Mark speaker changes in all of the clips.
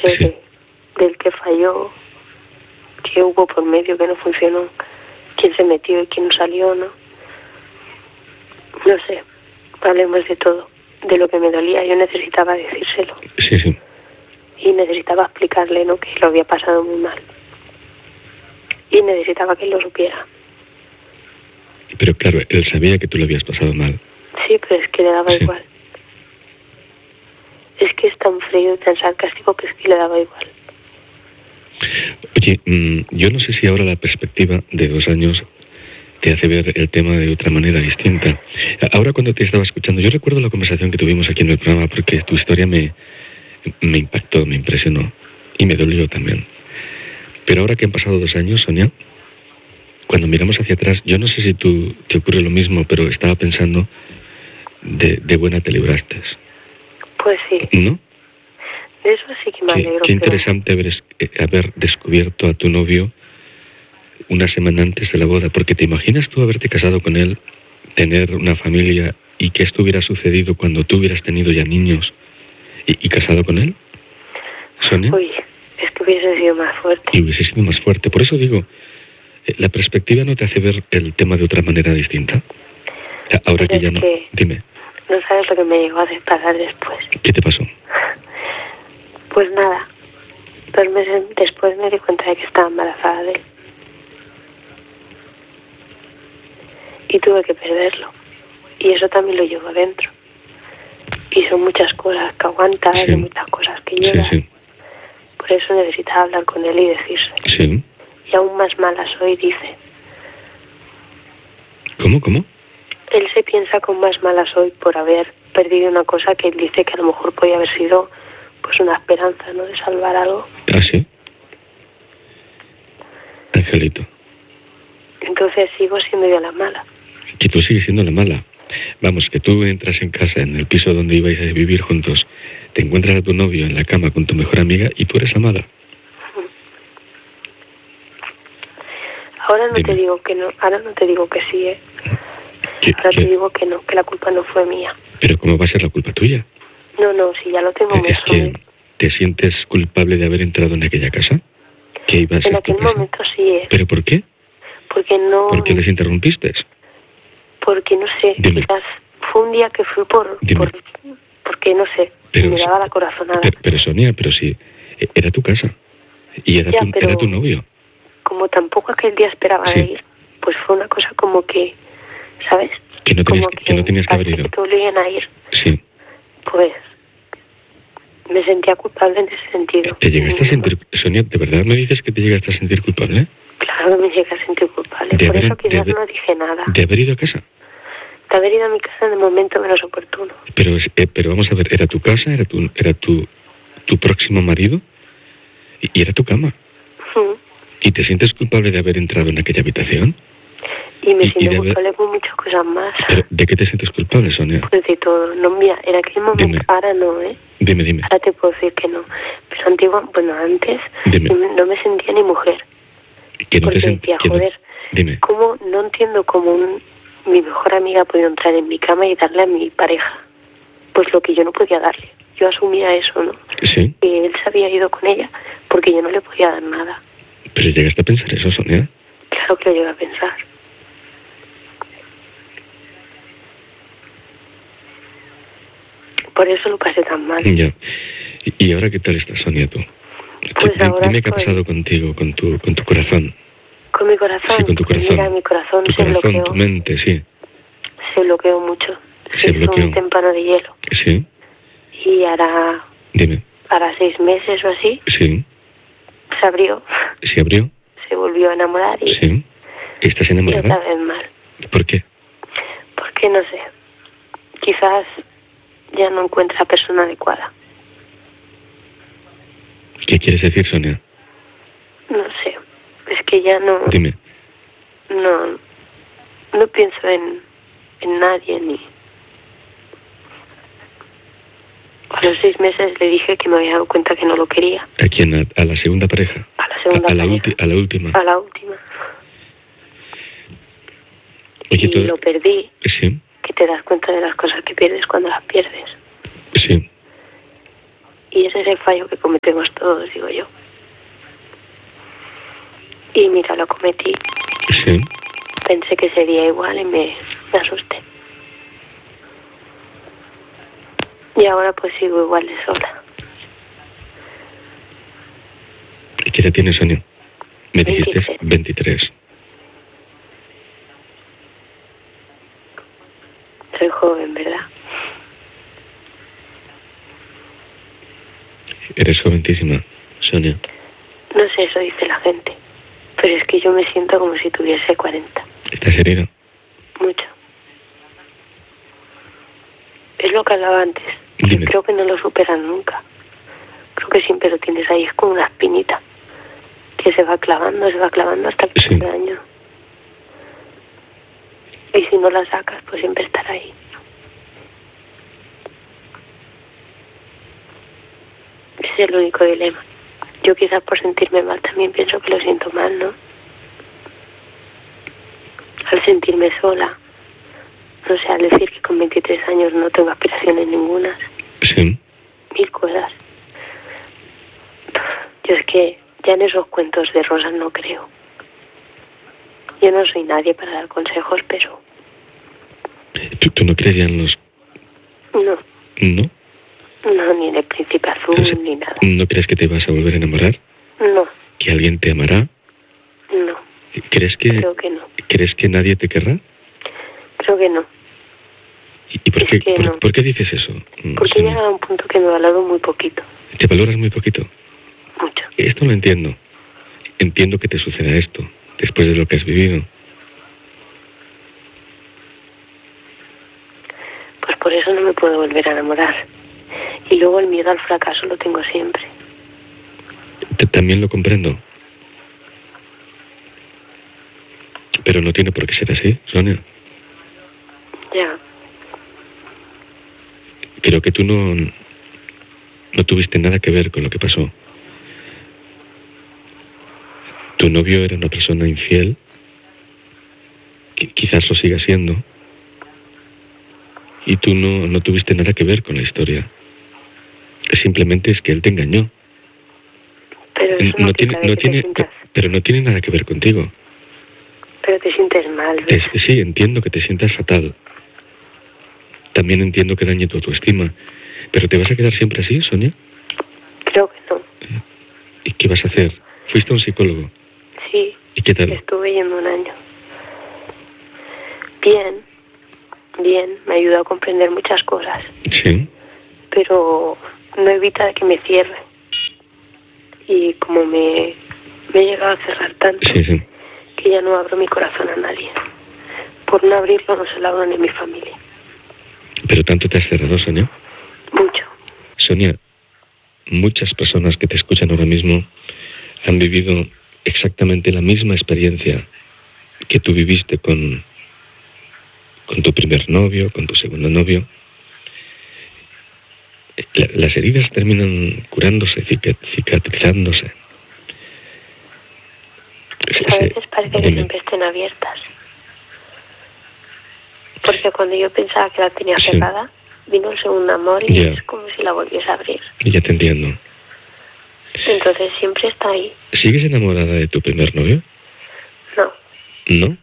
Speaker 1: sé,
Speaker 2: Sí.
Speaker 1: del que falló, que hubo por medio, que no funcionó, quién se metió y quién no salió, ¿no? No sé, hablemos de todo, de lo que me dolía. Yo necesitaba decírselo
Speaker 2: Sí, sí.
Speaker 1: y necesitaba explicarle, ¿no?, que lo había pasado muy mal. Y necesitaba que él lo supiera.
Speaker 2: Pero claro, él sabía que tú lo habías pasado mal.
Speaker 1: Sí, pero es que le daba
Speaker 2: Sí.
Speaker 1: igual. Es que es tan frío y tan sarcástico que es que le daba igual.
Speaker 2: Oye, yo no sé si ahora la perspectiva de 2 años te hace ver el tema de otra manera distinta. Ahora cuando te estaba escuchando, yo recuerdo la conversación que tuvimos aquí en el programa porque tu historia me impactó, me impresionó y me dolió también. Pero ahora que han pasado 2 años, Sonia, cuando miramos hacia atrás, yo no sé si tú te ocurre lo mismo, pero estaba pensando, de buena te libraste,
Speaker 1: Pues sí,
Speaker 2: ¿no?
Speaker 1: de eso sí que me alegro.
Speaker 2: Qué interesante haber descubierto a tu novio una semana antes de la boda, porque ¿te imaginas tú haberte casado con él, tener una familia y que esto hubiera sucedido cuando tú hubieras tenido ya niños y casado con él, Sonia?
Speaker 1: Uy, es que hubiese sido más fuerte.
Speaker 2: Y hubiese sido más fuerte. Por eso digo, ¿la perspectiva no te hace ver el tema de otra manera distinta? Ahora
Speaker 1: Pero
Speaker 2: que ya
Speaker 1: es
Speaker 2: no...
Speaker 1: que
Speaker 2: Dime,
Speaker 1: no sabes lo que me llegó a pasar después.
Speaker 2: ¿qué te pasó?
Speaker 1: Pues nada, 2 meses después me di cuenta de que estaba embarazada de él. Y tuve que perderlo. Y eso también lo llevo dentro. Y son muchas cosas que aguantas,
Speaker 2: Sí.
Speaker 1: y muchas cosas que
Speaker 2: Sí,
Speaker 1: llevas.
Speaker 2: sí,
Speaker 1: Por eso necesitaba hablar con él y decirse.
Speaker 2: sí.
Speaker 1: Y aún más mala soy, dice.
Speaker 2: ¿Cómo?
Speaker 1: Él se piensa que aún más mala soy por haber perdido una cosa que él dice que a lo mejor podía haber sido pues una esperanza, ¿no?, de salvar algo.
Speaker 2: ¿Ah, sí? Angelito,
Speaker 1: Entonces sigo siendo yo la mala.
Speaker 2: que tú sigues siendo la mala. Vamos, que tú entras en casa, en el piso donde ibais a vivir juntos, te encuentras a tu novio en la cama con tu mejor amiga y tú eres la mala.
Speaker 1: Ahora no
Speaker 2: Dime.
Speaker 1: te digo que no, ahora no te digo que sí, ¿eh? Ahora te digo que no, que la culpa no fue mía.
Speaker 2: Pero ¿cómo va a ser la culpa tuya?
Speaker 1: No, si ya lo tengo muy
Speaker 2: Es que te sientes culpable de haber entrado en aquella casa, que iba a ser
Speaker 1: en
Speaker 2: tu
Speaker 1: aquel
Speaker 2: casa.
Speaker 1: momento sí, ¿eh?
Speaker 2: ¿Pero por qué?
Speaker 1: Porque no...
Speaker 2: ¿Por qué les interrumpiste?
Speaker 1: Porque no sé,
Speaker 2: Dime.
Speaker 1: quizás fue un día que fui
Speaker 2: Dime.
Speaker 1: porque no sé,
Speaker 2: Pero
Speaker 1: me
Speaker 2: sí,
Speaker 1: daba la corazonada.
Speaker 2: Pero Sonia, pero sí, era tu casa y era,
Speaker 1: Ya, pero-
Speaker 2: era tu novio.
Speaker 1: Como tampoco aquel día esperaba
Speaker 2: Sí.
Speaker 1: de ir, pues fue una cosa como que, ¿sabes?
Speaker 2: Que no tenías
Speaker 1: Como
Speaker 2: que no tenías que haber
Speaker 1: parece
Speaker 2: ido.
Speaker 1: que te obliguen a ir.
Speaker 2: Sí.
Speaker 1: Pues me sentía culpable en ese sentido.
Speaker 2: ¿Te llegaste a sentir, Sonia, de verdad me dices que te llegaste a sentir culpable?
Speaker 1: Claro que me llegué a sentir culpable.
Speaker 2: De
Speaker 1: Por
Speaker 2: haber-
Speaker 1: eso quizás
Speaker 2: de-
Speaker 1: no dije nada.
Speaker 2: ¿De haber ido a casa?
Speaker 1: De haber ido a mi casa en el momento menos oportuno.
Speaker 2: Pero vamos a ver, ¿era tu casa? ¿Era tu próximo marido? Y era tu cama.
Speaker 1: Mm.
Speaker 2: ¿Y te sientes culpable de haber entrado en aquella habitación?
Speaker 1: Y me
Speaker 2: Y
Speaker 1: siento
Speaker 2: de haber-
Speaker 1: culpable por muchas cosas más.
Speaker 2: ¿Pero de qué te sientes culpable, Sonia?
Speaker 1: Pues de todo. No, mira, en aquel momento,
Speaker 2: Dime.
Speaker 1: ahora no, ¿eh?
Speaker 2: Dime.
Speaker 1: Ahora te puedo decir que no. Pero antes
Speaker 2: Dime.
Speaker 1: no me sentía ni mujer.
Speaker 2: Que no
Speaker 1: Porque
Speaker 2: te
Speaker 1: decía,
Speaker 2: que no-
Speaker 1: joder,
Speaker 2: Dime.
Speaker 1: ¿cómo no entiendo cómo mi mejor amiga ha podido entrar en mi cama y darle a mi pareja? Pues lo que yo no podía darle. Yo asumía eso, ¿no?
Speaker 2: Sí,
Speaker 1: Que él se había ido con ella porque yo no le podía dar nada.
Speaker 2: pero llegaste a pensar eso, Sonia.
Speaker 1: Claro que lo llegué a pensar. Por eso lo pasé tan mal.
Speaker 2: Ya. ¿Y ahora qué tal estás, Sonia, tú?
Speaker 1: Pues ahora
Speaker 2: Dime qué ha
Speaker 1: estoy-
Speaker 2: pasado contigo, con tu corazón.
Speaker 1: Con mi corazón.
Speaker 2: Sí, con tu
Speaker 1: pues
Speaker 2: corazón.
Speaker 1: mira, mi corazón
Speaker 2: Tu
Speaker 1: se
Speaker 2: corazón,
Speaker 1: bloqueó.
Speaker 2: tu mente, sí.
Speaker 1: Se bloqueó mucho.
Speaker 2: Se
Speaker 1: hizo
Speaker 2: bloqueó.
Speaker 1: un témpano de hielo.
Speaker 2: Sí,
Speaker 1: Y hará
Speaker 2: dime.
Speaker 1: 6 meses o así,
Speaker 2: Sí,
Speaker 1: se abrió.
Speaker 2: se abrió.
Speaker 1: Se volvió a enamorar y,
Speaker 2: Sí. ¿Estás
Speaker 1: y otra
Speaker 2: enamorada?
Speaker 1: vez mal.
Speaker 2: ¿Por qué?
Speaker 1: Porque no sé. Quizás ya no encuentra la persona adecuada.
Speaker 2: ¿Qué quieres decir, Sonia?
Speaker 1: No sé. Es que ya no...
Speaker 2: Dime.
Speaker 1: No pienso en nadie ni... A los 6 meses le dije que me había dado cuenta que no lo quería.
Speaker 2: ¿A quién? ¿A la segunda pareja?
Speaker 1: A la segunda
Speaker 2: a la
Speaker 1: pareja.
Speaker 2: a la última.
Speaker 1: A la última.
Speaker 2: Oye,
Speaker 1: Y
Speaker 2: tú...
Speaker 1: lo perdí.
Speaker 2: Sí,
Speaker 1: Que te das cuenta de las cosas que pierdes cuando las pierdes.
Speaker 2: sí.
Speaker 1: Y ese es el fallo que cometemos todos, digo yo. Y mira, lo cometí.
Speaker 2: Sí.
Speaker 1: Pensé que sería igual y me asusté. Y ahora pues sigo igual de sola.
Speaker 2: ¿Y qué edad tienes, Sonia? Me dijiste
Speaker 1: 23.
Speaker 2: 23.
Speaker 1: Soy joven, ¿verdad?
Speaker 2: Eres jovencísima, Sonia.
Speaker 1: No sé, eso dice la gente. Pero es que yo me siento como si tuviese 40.
Speaker 2: ¿Estás herida?
Speaker 1: Mucho. Es lo que hablaba antes.
Speaker 2: Dime.
Speaker 1: Yo creo que no lo superan nunca. Creo que siempre lo tienes ahí, es como una espinita que se va clavando hasta el
Speaker 2: Sí.
Speaker 1: año. Y si no la sacas, pues siempre estará ahí. Ese es el único dilema. Yo quizás por sentirme mal también pienso que lo siento mal, ¿no? Al sentirme sola, no sé, al decir que con 23 años no tengo aspiraciones ninguna,
Speaker 2: Sí.
Speaker 1: 1000 cosas. Yo es que ya en esos cuentos de rosas no creo. Yo no soy nadie para dar consejos, pero
Speaker 2: ¿Tú no crees ya en los...?
Speaker 1: no,
Speaker 2: ¿No?
Speaker 1: ni en el príncipe azul,
Speaker 2: O sea,
Speaker 1: ni nada.
Speaker 2: ¿No crees que te vas a volver a enamorar?
Speaker 1: No,
Speaker 2: ¿Que alguien te amará?
Speaker 1: no,
Speaker 2: ¿Crees que nadie te querrá?
Speaker 1: creo que no.
Speaker 2: ¿Y por
Speaker 1: Es
Speaker 2: qué,
Speaker 1: que no.
Speaker 2: por qué dices eso?
Speaker 1: Porque he
Speaker 2: Sonia?
Speaker 1: llegado a un punto que me valoro muy poquito,
Speaker 2: ¿Te valoras muy poquito?
Speaker 1: mucho.
Speaker 2: Esto lo entiendo. Entiendo que te suceda esto, después de lo que has vivido.
Speaker 1: Pues por eso no me puedo volver a enamorar. Y luego el miedo al fracaso lo tengo siempre.
Speaker 2: También lo comprendo. Pero no tiene por qué ser así, Sonia.
Speaker 1: Ya,
Speaker 2: Creo que tú no tuviste nada que ver con lo que pasó. Tu novio era una persona infiel, quizás lo siga siendo, y tú no tuviste nada que ver con la historia. Simplemente es que él te engañó.
Speaker 1: pero eso no quita de que te sientas,
Speaker 2: Pero no tiene nada que ver contigo.
Speaker 1: pero te sientes mal, ¿ves?
Speaker 2: Sí, entiendo que te sientas fatal. También entiendo que dañe tu autoestima. ¿Pero te vas a quedar siempre así, Sonia?
Speaker 1: Creo que no.
Speaker 2: ¿Y qué vas a hacer? ¿Fuiste a un psicólogo?
Speaker 1: Sí,
Speaker 2: ¿Y qué tal?
Speaker 1: estuve yendo un año. Bien, me ayudó a comprender muchas cosas,
Speaker 2: Sí.
Speaker 1: pero no evita que me cierre. Y como me he llegado a cerrar tanto,
Speaker 2: Sí.
Speaker 1: que ya no abro mi corazón a nadie. Por no abrirlo no se lo abro ni a mi familia.
Speaker 2: ¿Pero tanto te has cerrado, Sonia?
Speaker 1: Mucho.
Speaker 2: Sonia, muchas personas que te escuchan ahora mismo han vivido exactamente la misma experiencia que tú viviste con tu primer novio, con tu segundo novio. Las heridas terminan curándose, cicatrizándose.
Speaker 1: A veces parece que
Speaker 2: Dime.
Speaker 1: siempre estén abiertas. Porque cuando yo pensaba que la tenía
Speaker 2: Sí.
Speaker 1: cerrada, vino el segundo amor y
Speaker 2: Ya.
Speaker 1: es como si la volviese a abrir.
Speaker 2: Ya te entiendo.
Speaker 1: Entonces siempre está ahí.
Speaker 2: ¿Sigues enamorada de tu primer novio?
Speaker 1: No,
Speaker 2: ¿No?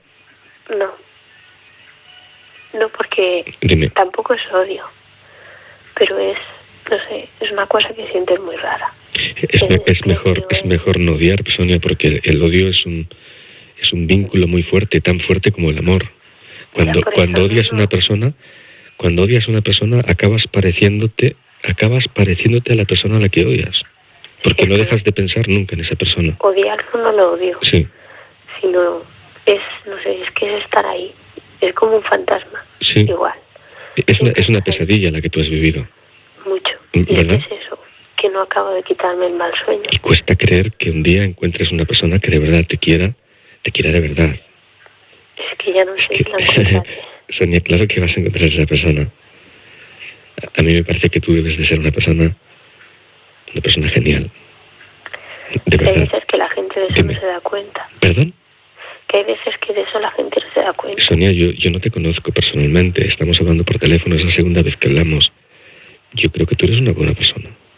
Speaker 1: no porque
Speaker 2: Dime.
Speaker 1: tampoco es odio. Pero es, no sé, es una cosa que sientes muy rara.
Speaker 2: Es mejor no odiar, Sonia, porque el odio es un vínculo muy fuerte, tan fuerte como el amor. Cuando odias a una persona, acabas pareciéndote a la persona a la que odias, porque no dejas de pensar nunca en esa persona.
Speaker 1: Odiarlo no lo odio,
Speaker 2: Sí,
Speaker 1: sino es, no sé, es que es estar ahí. Es como un fantasma,
Speaker 2: sí.
Speaker 1: igual,
Speaker 2: Es una pesadilla la que tú has vivido,
Speaker 1: mucho. Y
Speaker 2: ¿verdad?
Speaker 1: es eso, que no acabo de quitarme el mal sueño.
Speaker 2: Y cuesta creer que un día encuentres una persona que de verdad te quiera de verdad.
Speaker 1: Es que ya no
Speaker 2: Es
Speaker 1: sé
Speaker 2: que,
Speaker 1: si la encontraré.
Speaker 2: Sonia, claro que vas a encontrar a esa persona. A mí me parece que tú debes de ser una persona genial. De
Speaker 1: Que hay
Speaker 2: verdad.
Speaker 1: veces que la gente de eso
Speaker 2: Dime.
Speaker 1: no se da cuenta.
Speaker 2: ¿Perdón?
Speaker 1: Que hay veces que de eso la gente no se da cuenta.
Speaker 2: Sonia, yo no te conozco personalmente. Estamos hablando por teléfono, es la segunda vez que hablamos. Yo creo que tú eres una buena persona.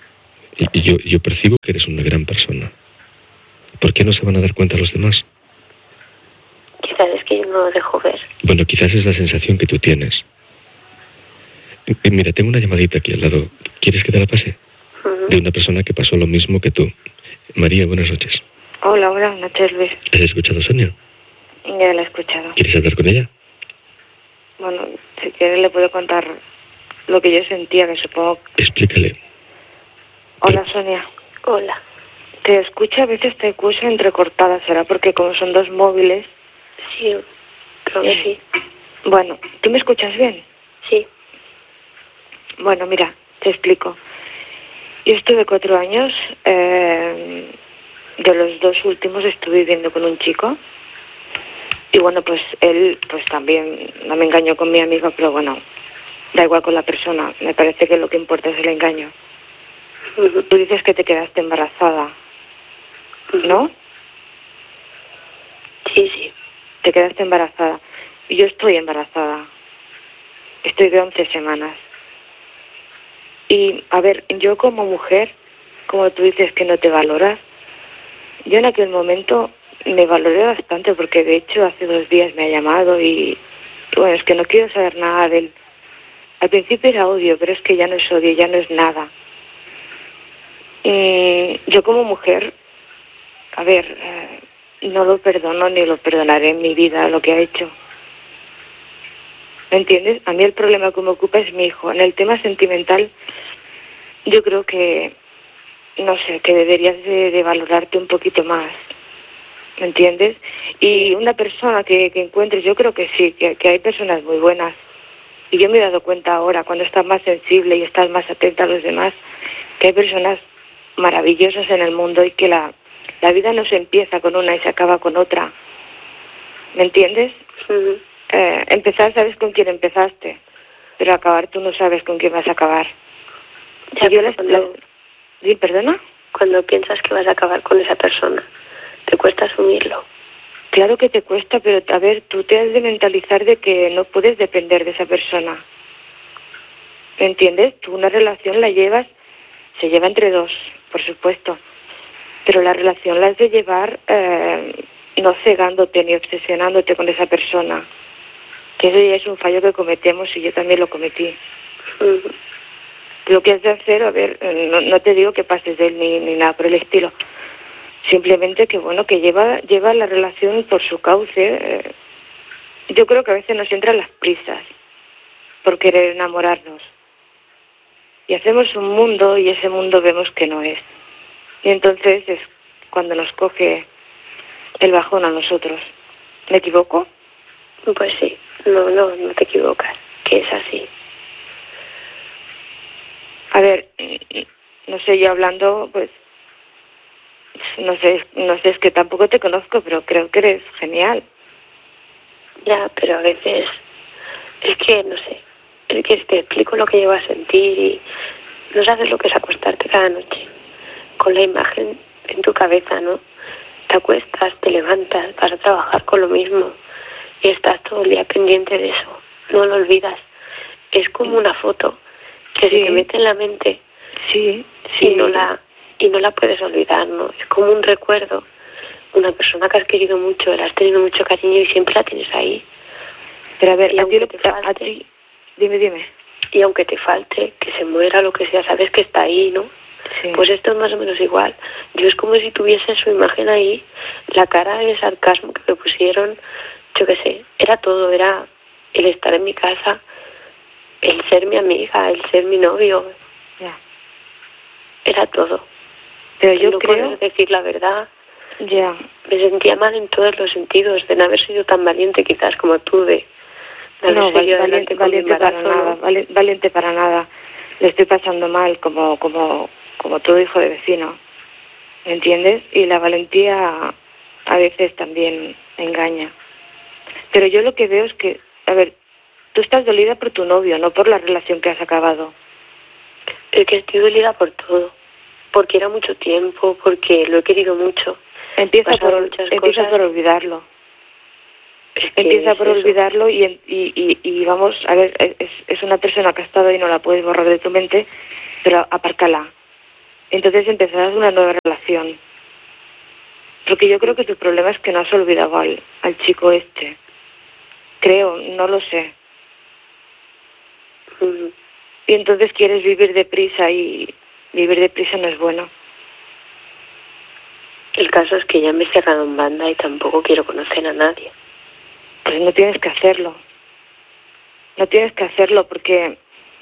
Speaker 2: Y yo percibo que eres una gran persona. ¿Por qué no se van a dar cuenta los demás?
Speaker 1: Quizás es que yo no lo dejo ver.
Speaker 2: Bueno, quizás es la sensación que tú tienes. Mira, tengo una llamadita aquí al lado. ¿Quieres que te la pase? De una persona que pasó lo mismo que tú. María, buenas noches.
Speaker 3: Hola, buenas noches, Luis.
Speaker 2: ¿Has escuchado a Sonia?
Speaker 3: Ya la he escuchado.
Speaker 2: ¿Quieres hablar con ella?
Speaker 3: Bueno, si quieres le puedo contar lo que yo sentía, que supongo...
Speaker 2: Explícale.
Speaker 3: Hola, Sonia.
Speaker 1: Hola.
Speaker 3: Te escucho, a veces te escucho entrecortada, ¿será? Porque como son dos móviles...
Speaker 1: Sí, creo que sí.
Speaker 3: Bueno, ¿tú me escuchas bien?
Speaker 1: Sí.
Speaker 3: Bueno, mira, te explico. Yo estuve 4 años, de los 2 últimos estuve viviendo con un chico. Y bueno, pues él pues también no me engañó con mi amiga, pero bueno, da igual con la persona. Me parece que lo que importa es el engaño. Tú dices que te quedaste embarazada, ¿no?
Speaker 1: Sí, sí.
Speaker 3: Te quedaste embarazada. Y yo estoy embarazada. Estoy de 11 semanas. Y, a ver, yo como mujer, como tú dices que no te valoras, yo en aquel momento me valoré bastante porque de hecho hace 2 días me ha llamado y bueno, es que no quiero saber nada de él. Al principio era odio, pero es que ya no es odio, ya no es nada. Yo como mujer, a ver, no lo perdono ni lo perdonaré en mi vida lo que ha hecho. ¿Me entiendes? A mí el problema que me ocupa es mi hijo. En el tema sentimental, yo creo que, no sé, que deberías de valorarte un poquito más. ¿Me entiendes? Y una persona que encuentres, yo creo que sí, que hay personas muy buenas. Y yo me he dado cuenta ahora, cuando estás más sensible y estás más atenta a los demás, que hay personas maravillosas en el mundo y que la vida no se empieza con una y se acaba con otra. ¿Me entiendes? Empezar sabes con quién empezaste, pero acabar tú no sabes con quién vas a acabar.
Speaker 1: Ya,
Speaker 3: yo
Speaker 1: ¿Sí,
Speaker 3: perdona?
Speaker 1: Cuando piensas que vas a acabar con esa persona, ¿te cuesta asumirlo?
Speaker 3: Claro que te cuesta, pero a ver, tú te has de mentalizar de que no puedes depender de esa persona. ¿Me entiendes? Tú una relación se lleva entre 2, por supuesto, pero la relación la has de llevar no cegándote ni obsesionándote con esa persona. Que eso ya es un fallo que cometemos y yo también lo cometí. Lo que has de hacer, a ver, no te digo que pases de él ni nada por el estilo. Simplemente que, bueno, que lleva la relación por su cauce. Yo creo que a veces nos entran las prisas por querer enamorarnos. Y hacemos un mundo y ese mundo vemos que no es. Y entonces es cuando nos coge el bajón a nosotros. ¿Me equivoco?
Speaker 1: Pues sí, no te equivocas, que es así.
Speaker 3: A ver, no sé, yo hablando, pues, no sé, es que tampoco te conozco, pero creo que eres genial.
Speaker 1: Ya, pero a veces, es que, no sé, es que te explico lo que llevo a sentir y no sabes lo que es acostarte cada noche con la imagen en tu cabeza, ¿no? Te acuestas, te levantas, vas a trabajar con lo mismo y estás todo el día pendiente de eso, no lo olvidas. Es como una foto que se te mete en la mente y no la puedes olvidar, ¿no? Es como un recuerdo, una persona que has querido mucho, le has tenido mucho cariño y siempre la tienes ahí.
Speaker 3: Pero a ver,
Speaker 1: a ti,
Speaker 3: dime.
Speaker 1: Y aunque te falte, que se muera, lo que sea, sabes que está ahí, ¿no? Sí. Pues esto es más o menos igual. Yo es como si tuviese su imagen ahí, la cara de sarcasmo que me pusieron, yo qué sé, era todo, era el estar en mi casa, el ser mi amiga, el ser mi novio.
Speaker 3: Ya.
Speaker 1: Era todo.
Speaker 3: Pero yo
Speaker 1: no
Speaker 3: creo...
Speaker 1: poder decir la verdad.
Speaker 3: Ya.
Speaker 1: Me sentía mal en todos los sentidos, de no haber sido tan valiente quizás como tú, de
Speaker 3: no, valiente para nada, valiente para nada. Le estoy pasando mal como todo hijo de vecino, ¿me entiendes? Y la valentía a veces también engaña. Pero yo lo que veo es que, a ver, tú estás dolida por tu novio, no por la relación que has acabado.
Speaker 1: Es que estoy dolida por todo, porque era mucho tiempo, porque lo he querido mucho.
Speaker 3: Empieza por olvidarlo. Empieza por olvidarlo y vamos, a ver, es una persona que ha estado ahí, no la puedes borrar de tu mente, pero apárcala. entonces empezarás una nueva relación. Porque yo creo que tu problema es que no has olvidado al chico este. Creo, no lo sé. Y entonces quieres vivir deprisa y vivir deprisa no es bueno.
Speaker 1: El caso es que ya me he cerrado en banda y tampoco quiero conocer a nadie.
Speaker 3: Pues no tienes que hacerlo. No tienes que hacerlo porque,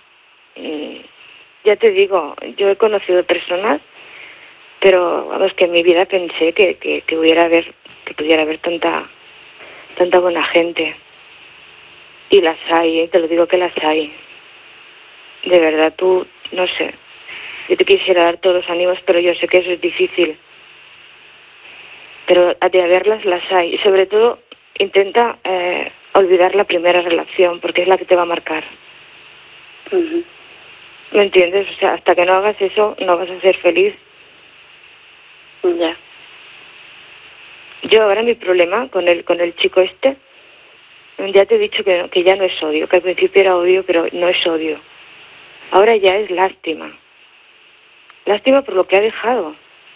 Speaker 3: ya te digo, yo he conocido personas, pero vamos, que en mi vida pensé que pudiera haber tanta buena gente. Y las hay, te lo digo que las hay. De verdad, tú, no sé, yo te quisiera dar todos los ánimos, pero yo sé que eso es difícil. Pero de haberlas, las hay. Y sobre todo, intenta olvidar la primera relación, porque es la que te va a marcar. ¿Me entiendes? O sea, hasta que no hagas eso, no vas a ser feliz.
Speaker 1: Ya.
Speaker 3: Yo ahora mi problema con el chico este, ya te he dicho que ya no es odio, que al principio era odio, pero no es odio. Ahora ya es lástima. Lástima por lo que ha dejado.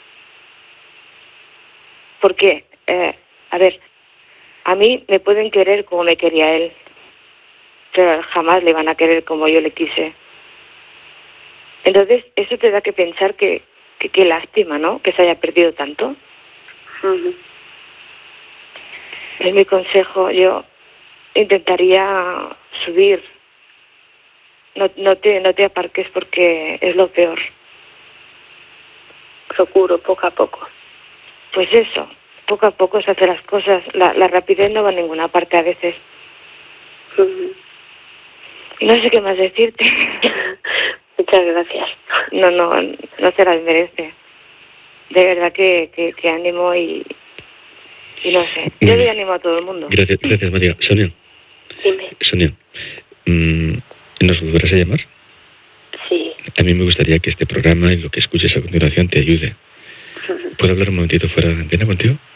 Speaker 3: Porque, a ver, a mí me pueden querer como me quería él, pero jamás le van a querer como yo le quise. Entonces, eso te da que pensar que qué lástima, ¿no? Que se haya perdido tanto. Es mi consejo. Yo intentaría subir. No te aparques porque es lo peor.
Speaker 1: Procuro poco a poco.
Speaker 3: Pues eso, poco a poco se hacen las cosas. La rapidez no va a ninguna parte a veces. No sé qué más decirte.
Speaker 1: Muchas gracias.
Speaker 3: No se las merece. De verdad que ánimo y no sé. Yo doy ánimo a todo el mundo.
Speaker 2: Gracias, María. Sonia.
Speaker 1: Dime.
Speaker 2: Sonia, ¿nos volverás a llamar?
Speaker 1: Sí.
Speaker 2: A mí me gustaría que este programa y lo que escuches a continuación te ayude. ¿Puedo hablar un momentito fuera de antena contigo?